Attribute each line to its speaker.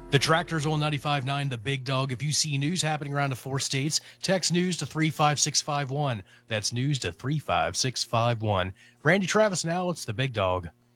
Speaker 1: The Tractors on 95.9, The Big Dog. If you see news happening around the four states, text news to 35651. That's news to 35651. Randy Travis now, it's The Big Dog.